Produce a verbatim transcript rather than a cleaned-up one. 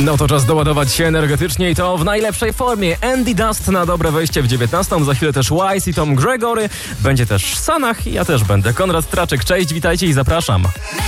No to czas doładować się energetycznie i to w najlepszej formie. Andy Dust na dobre wejście w dziewiętnastą. Za chwilę też Wise i Tom Gregory. Będzie też Sanach i ja też będę. Konrad Straczek, cześć, witajcie i zapraszam.